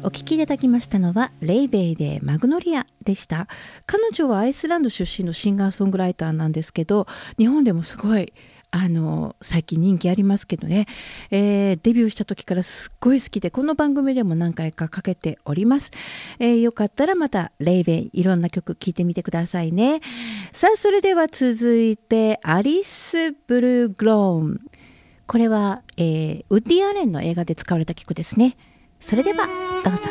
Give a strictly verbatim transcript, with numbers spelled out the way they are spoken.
お聴きいただきましたのはレイベイでマグノリアでした。彼女はアイスランド出身のシンガーソングライターなんですけど、日本でもすごいあの最近人気ありますけどね、えー、デビューした時からすっごい好きで、この番組でも何回かかけております。えー、よかったらまたレイベイいろんな曲聴いてみてくださいね。さあそれでは続いてアリス・ブルーグローン、これは、えー、ウッディ・アレンの映画で使われた曲ですね。それではどうぞ。